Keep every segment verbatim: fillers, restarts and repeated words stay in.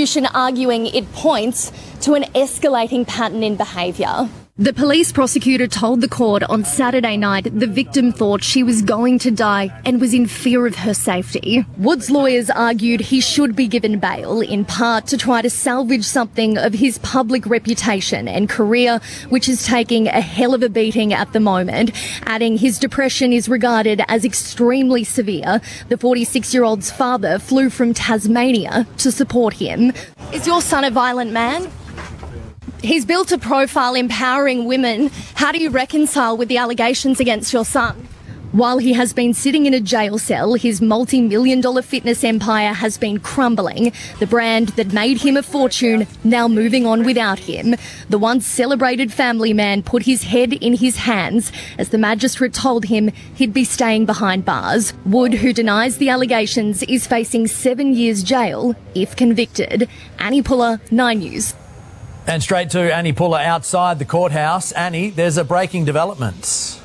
prosecution arguing it points to an escalating pattern in behaviour. The police prosecutor told the court on Saturday night the victim thought she was going to die and was in fear of her safety. Wood's lawyers argued he should be given bail, in part to try to salvage something of his public reputation and career, which is taking a hell of a beating at the moment, adding his depression is regarded as extremely severe. The forty-six-year-old's father flew from Tasmania to support him. Is your son a violent man? He's built a profile empowering women. How do you reconcile with the allegations against your son? While he has been sitting in a jail cell, his multi-million dollar fitness empire has been crumbling. The brand that made him a fortune now moving on without him. The once celebrated family man put his head in his hands as the magistrate told him he'd be staying behind bars. Wood, who denies the allegations, is facing seven years jail if convicted. Annie Puller, Nine News. And straight to Annie Puller outside the courthouse. Annie, there's a breaking development.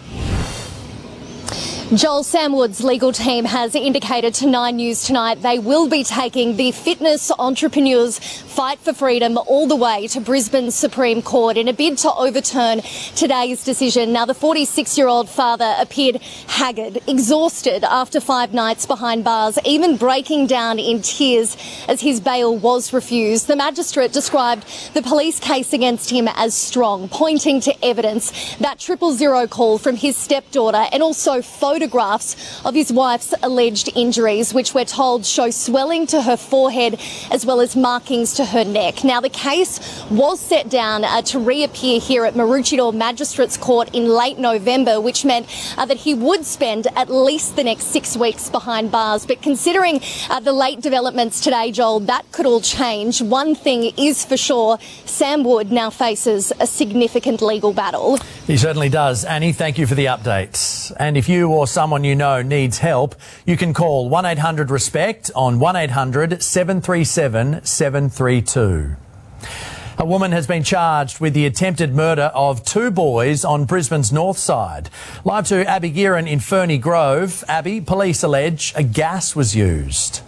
Joel, Sam Wood's legal team has indicated to Nine News tonight they will be taking the fitness entrepreneurs' fight for freedom all the way to Brisbane's Supreme Court in a bid to overturn today's decision. Now, the forty-six-year-old father appeared haggard, exhausted after five nights behind bars, even breaking down in tears as his bail was refused. The magistrate described the police case against him as strong, pointing to evidence, that triple zero call from his stepdaughter and also photos photographs of his wife's alleged injuries, which we're told show swelling to her forehead as well as markings to her neck. Now, the case was set down uh, to reappear here at Maroochydore Magistrates Court in late November, which meant uh, that he would spend at least the next six weeks behind bars. But considering uh, the late developments today, Joel, that could all change. One thing is for sure, Sam Wood now faces a significant legal battle. He certainly does. Annie, thank you for the updates. And if you or someone you know needs help, you can call one eight hundred RESPECT on one eight hundred seven three seven seven three two. A woman has been charged with the attempted murder of two boys on Brisbane's north side. Live to Abby Gearan in Ferny Grove. Abby, police allege a gas was used.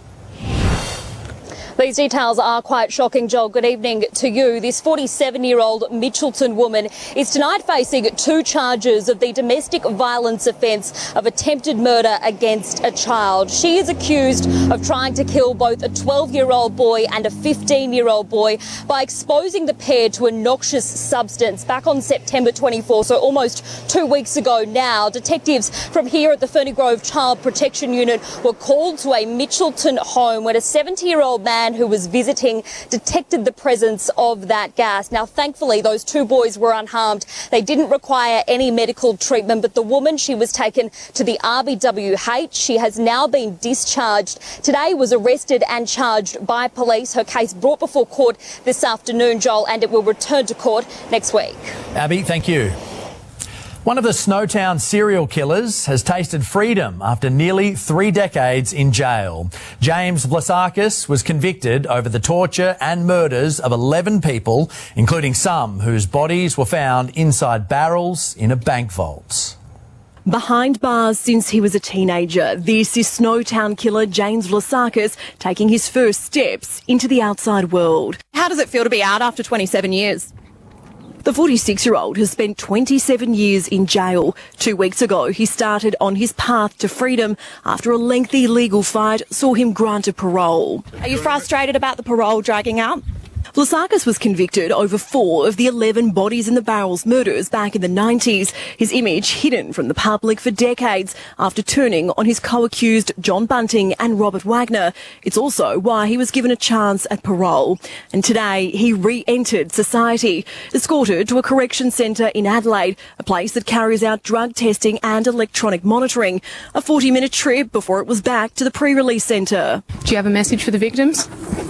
These details are quite shocking, Joel. Good evening to you. This forty-seven-year-old Mitchelton woman is tonight facing two charges of the domestic violence offence of attempted murder against a child. She is accused of trying to kill both a twelve-year-old boy and a fifteen-year-old boy by exposing the pair to a noxious substance back on September twenty-fourth, so almost two weeks ago now. Detectives from here at the Ferny Grove Child Protection Unit were called to a Mitchelton home when a seventy-year-old man who was visiting detected the presence of that gas. Now, thankfully, those two boys were unharmed. They didn't require any medical treatment, but the woman, she was taken to the R B W H. She has now been discharged. Today was arrested and charged by police. Her case brought before court this afternoon, Joel, and it will return to court next week. Abby, thank you. One of the Snowtown serial killers has tasted freedom after nearly three decades in jail. James Vlasakis was convicted over the torture and murders of eleven people, including some whose bodies were found inside barrels in a bank vault. Behind bars since he was a teenager, this is Snowtown killer James Vlasakis taking his first steps into the outside world. How does it feel to be out after twenty-seven years? The forty-six-year-old has spent twenty-seven years in jail. Two weeks ago, he started on his path to freedom after a lengthy legal fight saw him granted parole. Are you frustrated about the parole dragging out? Vlasakis was convicted over four of the eleven bodies in the barrels murders back in the nineties, his image hidden from the public for decades after turning on his co-accused John Bunting and Robert Wagner. It's also why he was given a chance at parole. And today he re-entered society, escorted to a correction centre in Adelaide, a place that carries out drug testing and electronic monitoring. A forty-minute trip before it was back to the pre-release centre. Do you have a message for the victims?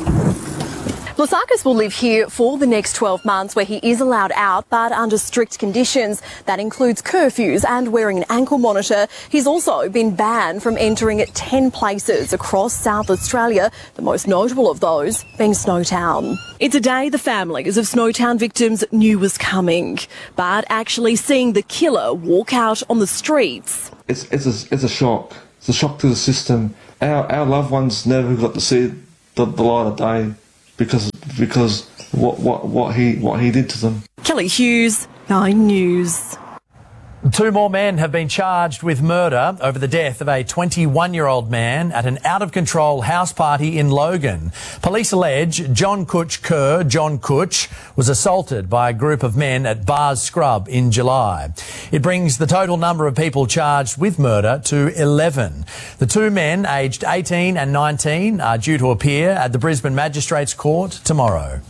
Vlasakis will live here for the next twelve months where he is allowed out, but under strict conditions. That includes curfews and wearing an ankle monitor. He's also been banned from entering ten places across South Australia, the most notable of those being Snowtown. It's a day the families of Snowtown victims knew was coming, but actually seeing the killer walk out on the streets. It's, it's, a, it's a shock. It's a shock to the system. Our, our loved ones never got to see the, the light of day. because because what what what he what he did to them. Kelly Hughes, Nine News. Two more men have been charged with murder over the death of a twenty-one-year-old man at an out-of-control house party in Logan. Police allege John Kutch Kerr, John Kutch, was assaulted by a group of men at Bars Scrub in July. It brings the total number of people charged with murder to eleven. The two men, aged eighteen and nineteen, are due to appear at the Brisbane Magistrates Court tomorrow.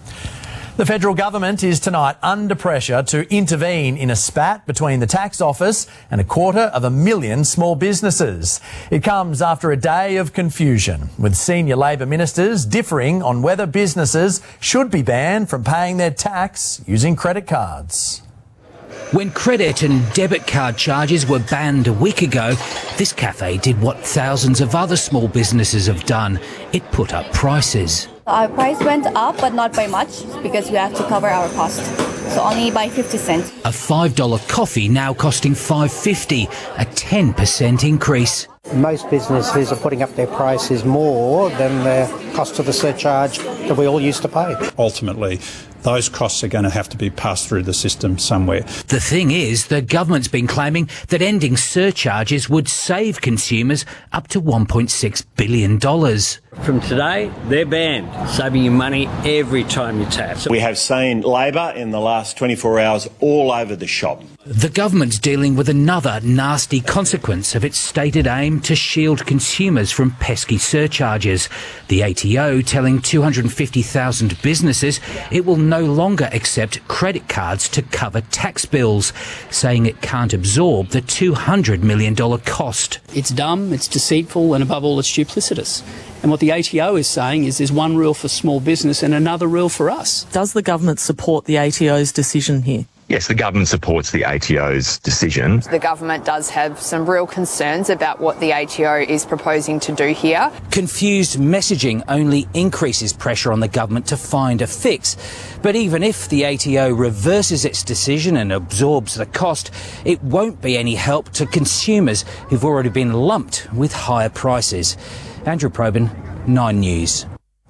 The federal government is tonight under pressure to intervene in a spat between the tax office and a quarter of a million small businesses. It comes after a day of confusion, with senior Labor ministers differing on whether businesses should be banned from paying their tax using credit cards. When credit and debit card charges were banned a week ago, this cafe did what thousands of other small businesses have done. It put up prices. Our price went up, but not by much, because we have to cover our cost. So only by fifty cents. A five dollar coffee now costing five dollars fifty, a ten percent increase. Most businesses are putting up their prices more than the cost of the surcharge that we all used to pay. Ultimately, those costs are going to have to be passed through the system somewhere. The thing is, the government's been claiming that ending surcharges would save consumers up to one point six billion dollars. From today, they're banned, saving you money every time you tap. We have seen Labor in the last twenty-four hours all over the shop. The government's dealing with another nasty consequence of its stated aim to shield consumers from pesky surcharges. The A T O telling two hundred fifty thousand businesses it will no longer accept credit cards to cover tax bills, saying it can't absorb the two hundred million dollars cost. It's dumb, it's deceitful, and above all, it's duplicitous. And what the A T O is saying is there's one rule for small business and another rule for us. Does the government support the A T O's decision here? Yes, the government supports the A T O's decision. The government does have some real concerns about what the A T O is proposing to do here. Confused messaging only increases pressure on the government to find a fix. But even if the A T O reverses its decision and absorbs the cost, it won't be any help to consumers who've already been lumped with higher prices. Andrew Probyn, Nine News.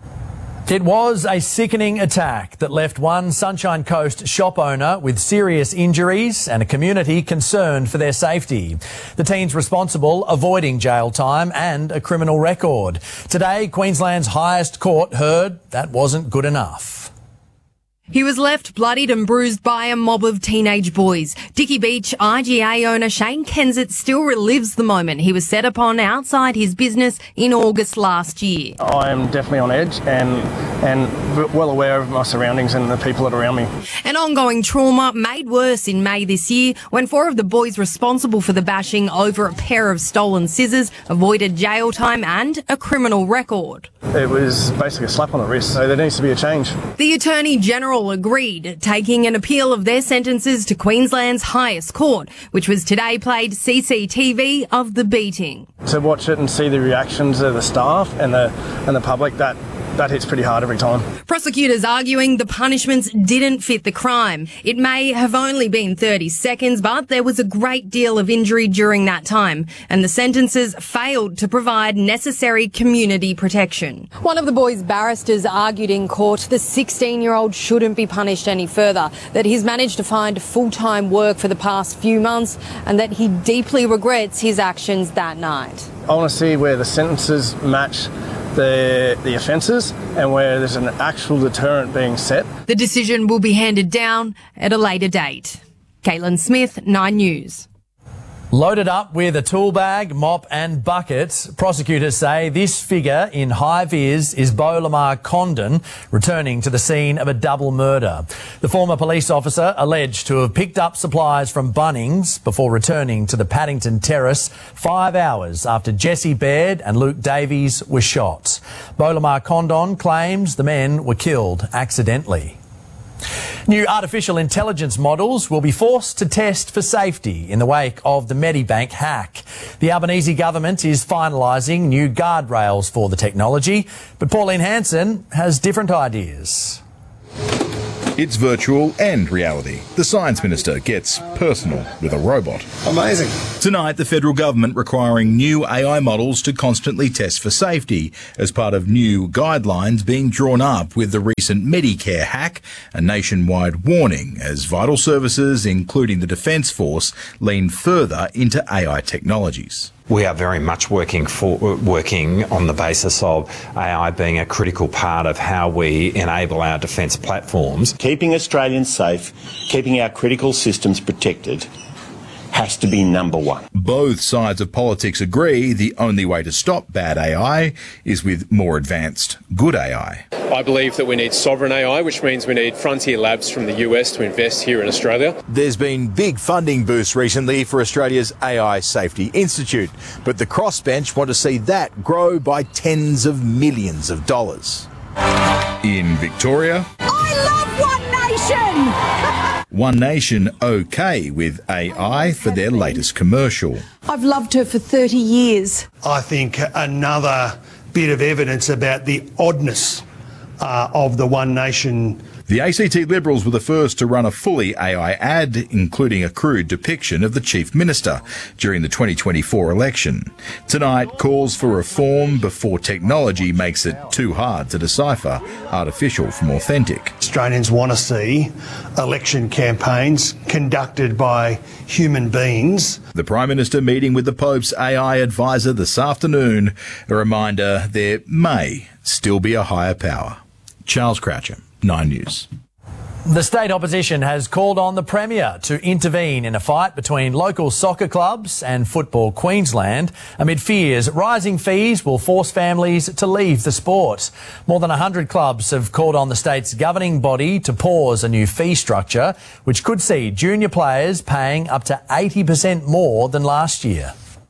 It was a sickening attack that left one Sunshine Coast shop owner with serious injuries and a community concerned for their safety. The teens responsible avoiding jail time and a criminal record. Today, Queensland's highest court heard that wasn't good enough. He was left bloodied and bruised by a mob of teenage boys. Dicky Beach I G A owner Shane Kensett still relives the moment he was set upon outside his business in August last year. I am definitely on edge and and well aware of my surroundings and the people that are around me. An ongoing trauma made worse in May this year when four of the boys responsible for the bashing over a pair of stolen scissors avoided jail time and a criminal record. It was basically a slap on the wrist, so there needs to be a change. The Attorney General agreed, taking an appeal of their sentences to Queensland's highest court, which was today played C C T V of the beating. To watch it and see the reactions of the staff and the and the public, that that hits pretty hard every time. Prosecutors arguing the punishments didn't fit the crime. It may have only been thirty seconds, but there was a great deal of injury during that time, and the sentences failed to provide necessary community protection. One of the boys' barristers argued in court the sixteen-year-old shouldn't be punished any further, that he's managed to find full-time work for the past few months, and that he deeply regrets his actions that night. I want to see where the sentences match the the offences and where there's an actual deterrent being set. The decision will be handed down at a later date. Caitlin Smith, Nine News. Loaded up with a tool bag, mop and bucket, prosecutors say this figure in high vis is Beau Lamar Condon, returning to the scene of a double murder. The former police officer alleged to have picked up supplies from Bunnings before returning to the Paddington Terrace five hours after Jesse Baird and Luke Davies were shot. Beau Lamar Condon claims the men were killed accidentally. New artificial intelligence models will be forced to test for safety in the wake of the Medibank hack. The Albanese government is finalising new guardrails for the technology, but Pauline Hanson has different ideas. It's virtual and reality. The Science Minister gets personal with a robot. Amazing. Tonight, the federal government requiring new A I models to constantly test for safety as part of new guidelines being drawn up with the recent Medicare hack, a nationwide warning as vital services, including the Defence Force, lean further into A I technologies. We are very much working for working on the basis of A I being a critical part of how we enable our defence platforms. Keeping Australians safe, keeping our critical systems protected, has to be number one. Both sides of politics agree the only way to stop bad A I is with more advanced good A I. I believe that we need sovereign A I, which means we need frontier labs from the U S to invest here in Australia. There's been big funding boosts recently for Australia's A I Safety Institute, but the crossbench want to see that grow by tens of millions of dollars. In Victoria, I love One Nation! One Nation okay with A I for their latest commercial. I've loved her for thirty years. I think another bit of evidence about the oddness uh, of the One Nation. The A C T Liberals were the first to run a fully A I ad, including a crude depiction of the Chief Minister during the twenty twenty-four election. Tonight calls for reform before technology makes it too hard to decipher artificial from authentic. Australians want to see election campaigns conducted by human beings. The Prime Minister meeting with the Pope's A I advisor this afternoon, a reminder there may still be a higher power. Charles Croucher, Nine News. The state opposition has called on the Premier to intervene in a fight between local soccer clubs and Football Queensland amid fears rising fees will force families to leave the sport. More than one hundred clubs have called on the state's governing body to pause a new fee structure, which could see junior players paying up to eighty percent more than last year.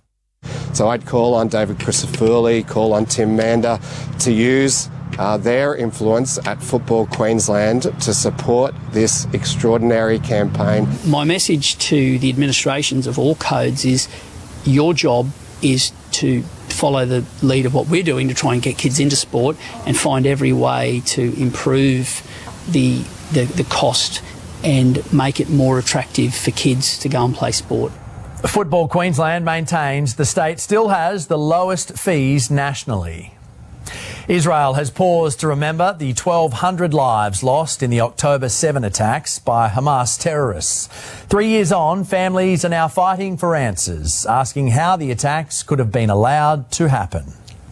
So I'd call on David Crisafulli, call on Tim Mander to use Uh, their influence at Football Queensland to support this extraordinary campaign. My message to the administrations of all codes is your job is to follow the lead of what we're doing to try and get kids into sport and find every way to improve the, the, the cost and make it more attractive for kids to go and play sport. Football Queensland maintains the state still has the lowest fees nationally. Israel has paused to remember the twelve hundred lives lost in the October seventh attacks by Hamas terrorists. Three years on, families are now fighting for answers, asking how the attacks could have been allowed to happen.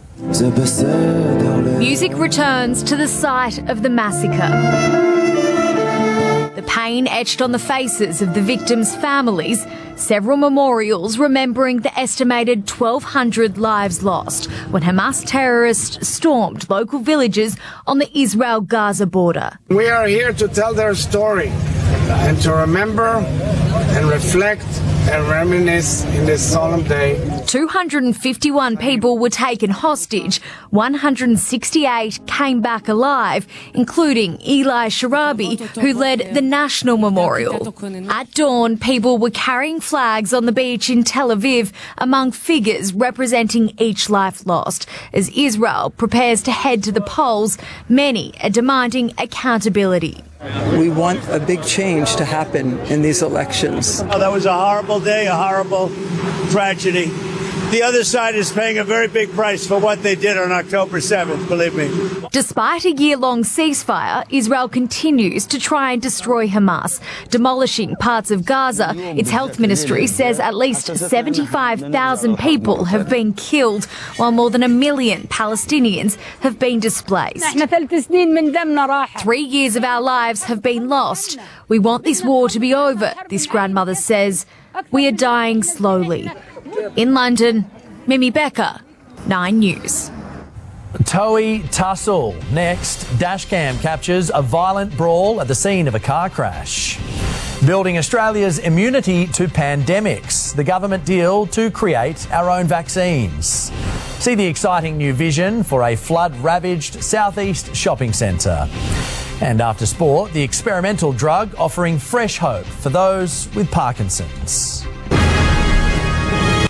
Music returns to the site of the massacre. The pain etched on the faces of the victims' families, several memorials remembering the estimated twelve hundred lives lost when Hamas terrorists stormed local villages on the Israel-Gaza border. We are here to tell their story and to remember and reflect and reminisce in this solemn day. two hundred fifty-one people were taken hostage, one hundred sixty-eight came back alive, including Eli Sharabi, who led the National Memorial. At dawn, people were carrying flags on the beach in Tel Aviv, among figures representing each life lost. As Israel prepares to head to the polls, many are demanding accountability. We want a big change to happen in these elections. Oh, that was a horrible day, a horrible tragedy. The other side is paying a very big price for what they did on October seventh, believe me. Despite a year-long ceasefire, Israel continues to try and destroy Hamas, demolishing parts of Gaza. Its health ministry says at least seventy-five thousand people have been killed, while more than a million Palestinians have been displaced. Three years of our lives have been lost. We want this war to be over, this grandmother says. We are dying slowly. In London, Mimi Becker, Nine News. Toey tussle. Next, dashcam captures a violent brawl at the scene of a car crash. Building Australia's immunity to pandemics. The government deal to create our own vaccines. See the exciting new vision for a flood-ravaged southeast shopping centre. And after sport, the experimental drug offering fresh hope for those with Parkinson's.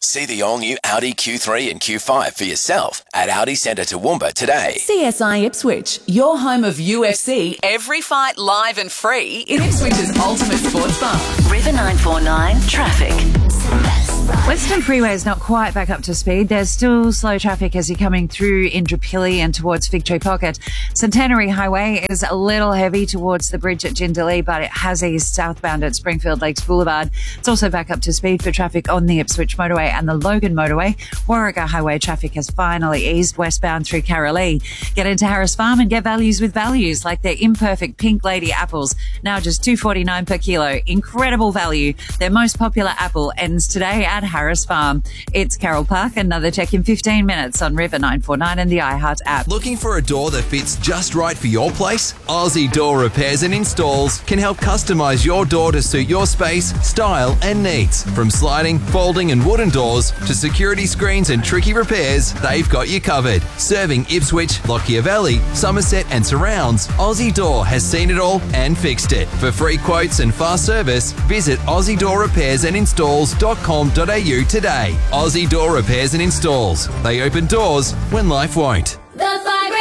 See the all-new Audi Q three and Q five for yourself at Audi Centre Toowoomba today. C S I Ipswich, your home of U F C, every fight live and free in Ipswich's ultimate sports bar. River nine four nine traffic. Western Freeway is not quite back up to speed. There's still slow traffic as you're coming through Indooroopilly and towards Fig Tree Pocket. Centenary Highway is a little heavy towards the bridge at Jindalee, but it has eased southbound at Springfield Lakes Boulevard. It's also back up to speed for traffic on the Ipswich Motorway and the Logan Motorway. Warragah Highway traffic has finally eased westbound through Carolee. Get into Harris Farm and get values with values, like their imperfect Pink Lady apples, now just two dollars forty-nine per kilo. Incredible value. Their most popular apple ends today at Harris Farm. It's Carol Park. Another check in fifteen minutes on River nine four nine and the iHeart app. Looking for a door that fits just right for your place? Aussie Door Repairs and Installs can help customise your door to suit your space, style and needs. From sliding, folding and wooden doors to security screens and tricky repairs, they've got you covered. Serving Ipswich, Lockyer Valley, Somerset and surrounds, Aussie Door has seen it all and fixed it. For free quotes and fast service, visit aussie door repairs and installs dot com dot a u today. Aussie Door Repairs and Installs. They open doors when life won't.